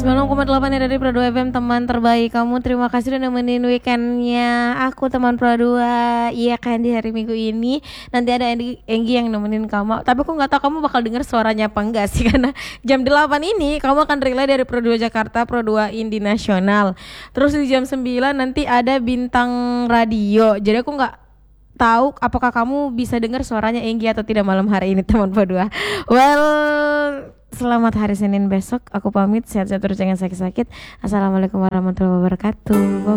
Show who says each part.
Speaker 1: 96,8 dari Pro 2 FM, teman terbaik kamu. Terima kasih udah nemenin weekendnya aku, teman Pro 2. Iya kan, di hari Minggu ini nanti ada Enggi yang nemenin kamu. Tapi aku gak tahu kamu bakal denger suaranya apa enggak sih, karena jam 8 ini kamu akan relay dari Pro 2 Jakarta, Pro 2 Indi Nasional. Terus di jam 9 nanti ada bintang radio. Jadi aku gak tahu apakah kamu bisa dengar suaranya Enggi atau tidak malam hari ini, teman Pro 2. Well, selamat hari Senin besok. Aku pamit, sehat-sehat terus, jangan sakit-sakit. Assalamualaikum warahmatullahi wabarakatuh.